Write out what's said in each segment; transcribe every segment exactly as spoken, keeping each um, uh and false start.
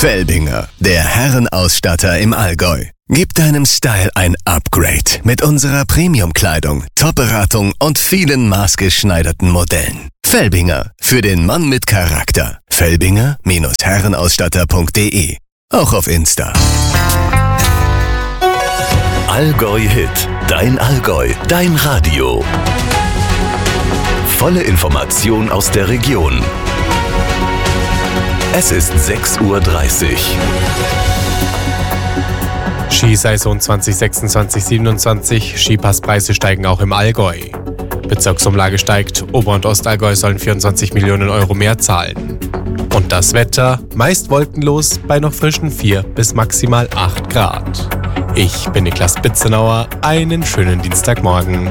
Felbinger, der Herrenausstatter im Allgäu. Gib deinem Style ein Upgrade mit unserer Premium-Kleidung, Top-Beratung und vielen maßgeschneiderten Modellen. Felbinger, für den Mann mit Charakter. Felbinger Herrenausstatter punkt de. Auch auf Insta. Allgäu Hit, dein Allgäu, dein Radio. Volle Information aus der Region. Es ist sechs Uhr dreißig. Skisaison zwanzig sechsundzwanzig siebenundzwanzig. Skipasspreise steigen auch im Allgäu. Bezirksumlage steigt. Ober- und Ostallgäu sollen vierundzwanzig Millionen Euro mehr zahlen. Und das Wetter meist wolkenlos bei noch frischen vier bis maximal acht Grad. Ich bin Niklas Bitzenauer. Einen schönen Dienstagmorgen.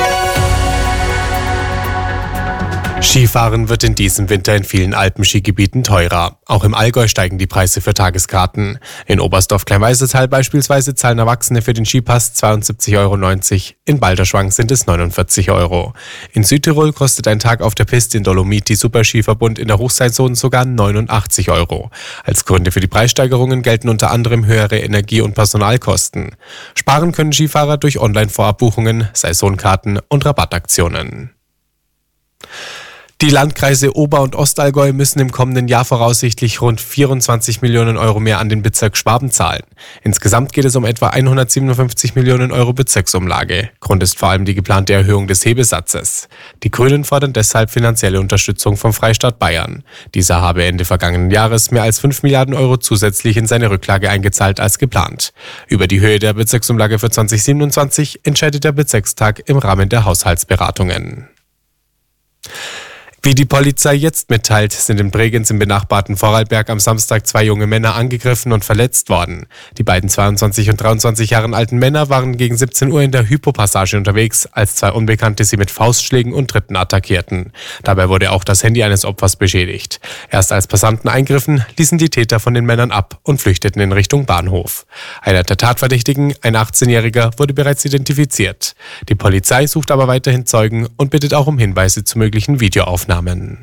Skifahren wird in diesem Winter in vielen Alpenskigebieten teurer. Auch im Allgäu steigen die Preise für Tageskarten. In Oberstdorf-Kleinweißetal beispielsweise zahlen Erwachsene für den Skipass zweiundsiebzig Euro neunzig. In Balderschwang sind es neunundvierzig Euro. In Südtirol kostet ein Tag auf der Piste in Dolomiti Superskiverbund in der Hochsaison sogar neunundachtzig Euro. Als Gründe für die Preissteigerungen gelten unter anderem höhere Energie- und Personalkosten. Sparen können Skifahrer durch Online-Vorabbuchungen, Saisonkarten und Rabattaktionen. Die Landkreise Ober- und Ostallgäu müssen im kommenden Jahr voraussichtlich rund vierundzwanzig Millionen Euro mehr an den Bezirk Schwaben zahlen. Insgesamt geht es um etwa hundertsiebenundfünfzig Millionen Euro Bezirksumlage. Grund ist vor allem die geplante Erhöhung des Hebesatzes. Die Grünen fordern deshalb finanzielle Unterstützung vom Freistaat Bayern. Dieser habe Ende vergangenen Jahres mehr als fünf Milliarden Euro zusätzlich in seine Rücklage eingezahlt als geplant. Über die Höhe der Bezirksumlage für zwanzig siebenundzwanzig entscheidet der Bezirkstag im Rahmen der Haushaltsberatungen. Wie die Polizei jetzt mitteilt, sind in Bregenz im benachbarten Vorarlberg am Samstag zwei junge Männer angegriffen und verletzt worden. Die beiden zweiundzwanzig und dreiundzwanzig Jahre alten Männer waren gegen siebzehn Uhr in der Hypo-Passage unterwegs, als zwei Unbekannte sie mit Faustschlägen und Tritten attackierten. Dabei wurde auch das Handy eines Opfers beschädigt. Erst als Passanten eingriffen, ließen die Täter von den Männern ab und flüchteten in Richtung Bahnhof. Einer der Tatverdächtigen, ein achtzehnjähriger, wurde bereits identifiziert. Die Polizei sucht aber weiterhin Zeugen und bittet auch um Hinweise zu möglichen Videoaufnahmen.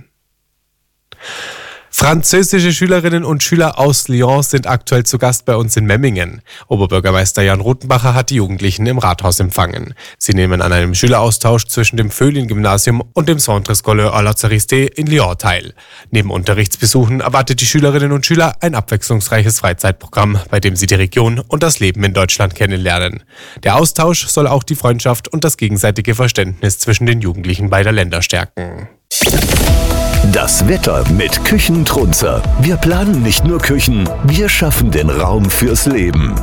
Französische Schülerinnen und Schüler aus Lyon sind aktuell zu Gast bei uns in Memmingen. Oberbürgermeister Jan Rothenbacher hat die Jugendlichen im Rathaus empfangen. Sie nehmen an einem Schüleraustausch zwischen dem Föhlin-Gymnasium und dem Centre Scolaire à la Charité in Lyon teil. Neben Unterrichtsbesuchen erwartet die Schülerinnen und Schüler ein abwechslungsreiches Freizeitprogramm, bei dem sie die Region und das Leben in Deutschland kennenlernen. Der Austausch soll auch die Freundschaft und das gegenseitige Verständnis zwischen den Jugendlichen beider Länder stärken. Das Wetter mit Küchentrunzer. Wir planen nicht nur Küchen, wir schaffen den Raum fürs Leben.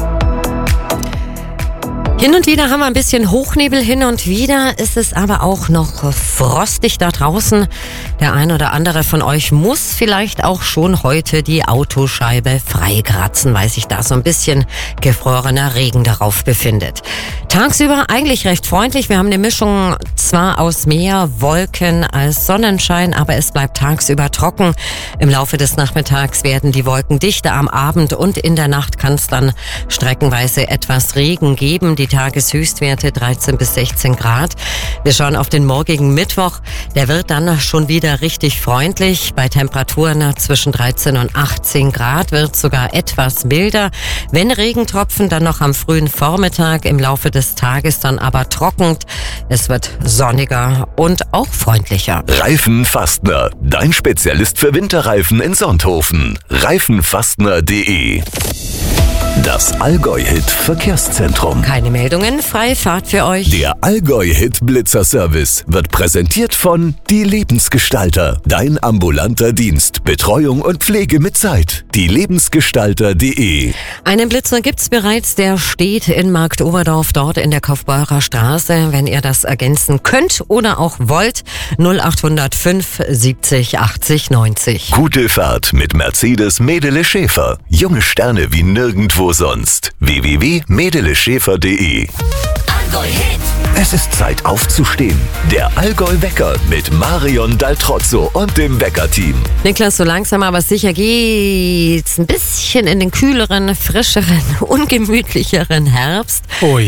Hin und wieder haben wir ein bisschen Hochnebel, hin und wieder ist es aber auch noch frostig da draußen. Der ein oder andere von euch muss vielleicht auch schon heute die Autoscheibe freikratzen, weil sich da so ein bisschen gefrorener Regen darauf befindet. Tagsüber eigentlich recht freundlich. Wir haben eine Mischung zwar aus mehr Wolken als Sonnenschein, aber es bleibt tagsüber trocken. Im Laufe des Nachmittags werden die Wolken dichter. Am Abend und in der Nacht kann es dann streckenweise etwas Regen geben. Die Tageshöchstwerte dreizehn bis sechzehn Grad. Wir schauen auf den morgigen Mittwoch. Der wird dann schon wieder richtig freundlich. Bei Temperaturen zwischen dreizehn und achtzehn Grad wird sogar etwas milder. Wenn Regentropfen, dann noch am frühen Vormittag, im Laufe des Tages dann aber trocken. Es wird sonniger und auch freundlicher. Reifenfastner, dein Spezialist für Winterreifen in Sonthofen. reifenfastner punkt de. Das Allgäu-Hit Verkehrszentrum. Keine Meldungen, freie Fahrt für euch. Der Allgäu-Hit Blitzer-Service wird präsentiert von Die Lebensgestalter. Dein ambulanter Dienst. Betreuung und Pflege mit Zeit. die lebensgestalter punkt de. Einen Blitzer gibt's bereits, der steht in Marktoberdorf, dort in der Kaufbeurer Straße. Wenn ihr das ergänzen könnt oder auch wollt, null acht null fünf siebzig achtzig neunzig. Gute Fahrt mit Mercedes Medele Schäfer. Junge Sterne wie nirgendwo sonst. w w w punkt medele schäfer punkt de. Es ist Zeit aufzustehen. Der Allgäu-Wecker mit Marion Daltrozzo und dem Wecker-Team. Niklas, so langsam aber sicher geht's ein bisschen in den kühleren, frischeren, ungemütlicheren Herbst. Oh ja.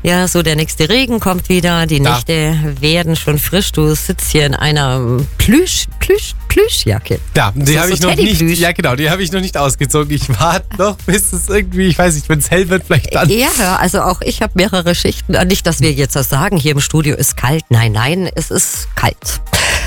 Ja, so der nächste Regen kommt wieder, die Da. Nächte werden schon frisch. Du sitzt hier in einer Plüsch, Plüsch, Plüschjacke. Ja, die So- habe so ich noch Teddyplüsch. nicht. Ja, genau, die habe ich noch nicht ausgezogen. Ich warte noch, bis es irgendwie, ich weiß nicht, wenn es hell wird, vielleicht dann. Ja, also auch ich habe mehrere Schichten. Nicht, dass wir jetzt das sagen, hier im Studio ist kalt. Nein, nein, es ist kalt.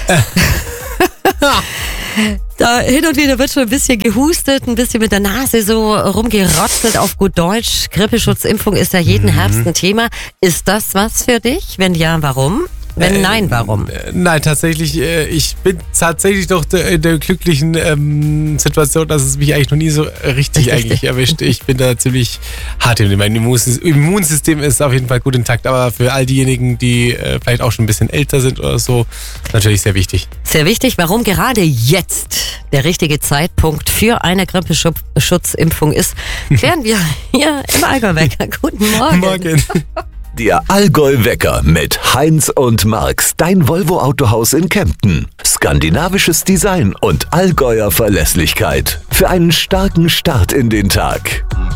Da hin und wieder wird schon ein bisschen gehustet, ein bisschen mit der Nase so rumgerotzelt auf gut Deutsch. Grippeschutzimpfung ist ja jeden Herbst ein Thema. Ist das was für dich? Wenn ja, warum? Wenn Äh, nein, warum? Äh, Nein, tatsächlich, äh, ich bin tatsächlich doch de- in der glücklichen ähm, Situation, dass es mich eigentlich noch nie so richtig Richtig. eigentlich erwischt. Ich bin da ziemlich hart. Mein Immunsys- Immunsystem ist auf jeden Fall gut intakt, aber für all diejenigen, die äh, vielleicht auch schon ein bisschen älter sind oder so, natürlich sehr wichtig. Sehr wichtig, warum gerade jetzt der richtige Zeitpunkt für eine Grippeschutzimpfung ist, klären wir hier im Allgäu-Wecker. Guten Morgen. Morgen. Der Allgäu-Wecker mit Heinz und Marx, dein Volvo-Autohaus in Kempten. Skandinavisches Design und Allgäuer Verlässlichkeit. Für einen starken Start in den Tag.